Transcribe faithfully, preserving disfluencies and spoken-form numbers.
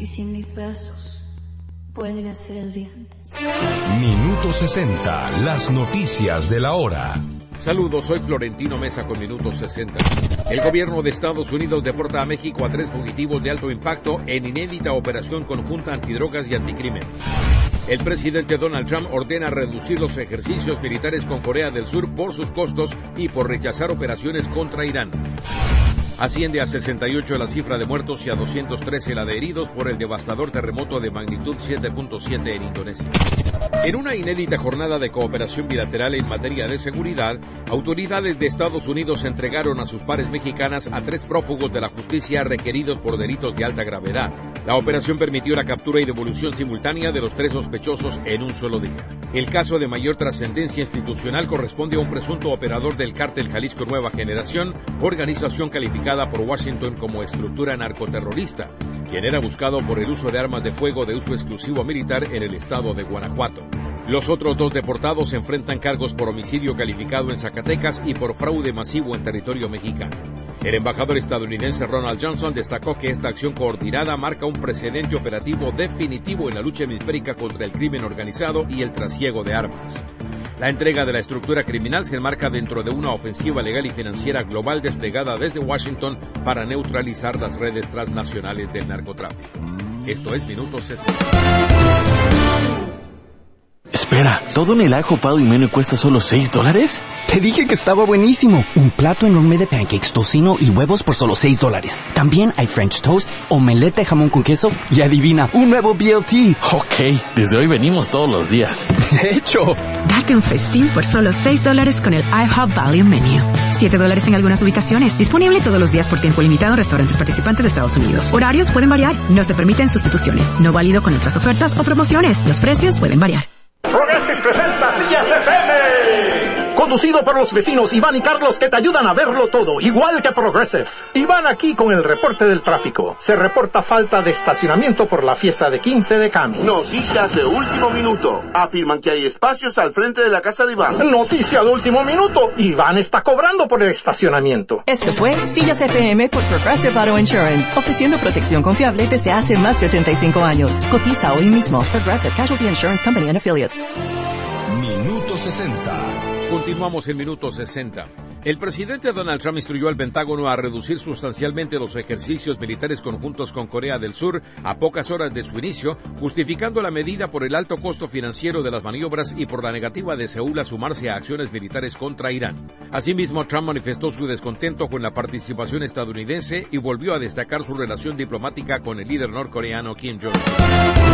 Y sin mis besos vuelve a ser el día antes. Minuto sesenta, las noticias de la hora. Saludos, soy Florentino Mesa con Minuto sesenta. El gobierno de Estados Unidos deporta a México a tres fugitivos de alto impacto en inédita operación conjunta antidrogas y anticrimen. El presidente Donald Trump ordena reducir los ejercicios militares con Corea del Sur por sus costos y por rechazar operaciones contra Irán. Asciende a sesenta y ocho la cifra de muertos y a doscientos trece la de heridos por el devastador terremoto de magnitud siete punto siete en Indonesia. En una inédita jornada de cooperación bilateral en materia de seguridad, autoridades de Estados Unidos entregaron a sus pares mexicanas a tres prófugos de la justicia requeridos por delitos de alta gravedad. La operación permitió la captura y devolución simultánea de los tres sospechosos en un solo día. El caso de mayor trascendencia institucional corresponde a un presunto operador del cártel Jalisco Nueva Generación, organización calificada por Washington como estructura narcoterrorista, quien era buscado por el uso de armas de fuego de uso exclusivo militar en el estado de Guanajuato. Los otros dos deportados enfrentan cargos por homicidio calificado en Zacatecas y por fraude masivo en territorio mexicano. El embajador estadounidense Ronald Johnson destacó que esta acción coordinada marca un precedente operativo definitivo en la lucha hemisférica contra el crimen organizado y el trasiego de armas. La entrega de la estructura criminal se enmarca dentro de una ofensiva legal y financiera global desplegada desde Washington para neutralizar las redes transnacionales del narcotráfico. Esto es Minuto sesenta. Espera, ¿todo en el ajo pado y menú cuesta solo seis dólares? Te dije que estaba buenísimo. Un plato enorme de pancakes, tocino y huevos por solo seis dólares. También hay French toast, omelette de jamón con queso y adivina, un nuevo B L T. Ok, desde hoy venimos todos los días. De hecho. Date un festín por solo seis dólares con el IHOP Value Menu. siete dólares en algunas ubicaciones. Disponible todos los días por tiempo limitado en restaurantes participantes de Estados Unidos. Horarios pueden variar. No se permiten sustituciones. No válido con otras ofertas o promociones. Los precios pueden variar. Progressive presenta Sillas F M. Conducido por los vecinos Iván y Carlos, que te ayudan a verlo todo, igual que Progressive. Iván aquí con el reporte del tráfico. Se reporta falta de estacionamiento por la fiesta de quince de Cami. Noticias de último minuto. Afirman que hay espacios al frente de la casa de Iván. Noticia de último minuto. Iván está cobrando por el estacionamiento. Esto fue Sillas F M por Progressive Auto Insurance, ofreciendo protección confiable desde hace más de ochenta y cinco años. Cotiza hoy mismo. Progressive Casualty Insurance Company and Affiliates. Minuto sesenta. Continuamos en Minuto sesenta. El presidente Donald Trump instruyó al Pentágono a reducir sustancialmente los ejercicios militares conjuntos con Corea del Sur a pocas horas de su inicio, justificando la medida por el alto costo financiero de las maniobras y por la negativa de Seúl a sumarse a acciones militares contra Irán. Asimismo, Trump manifestó su descontento con la participación estadounidense y volvió a destacar su relación diplomática con el líder norcoreano Kim Jong-un.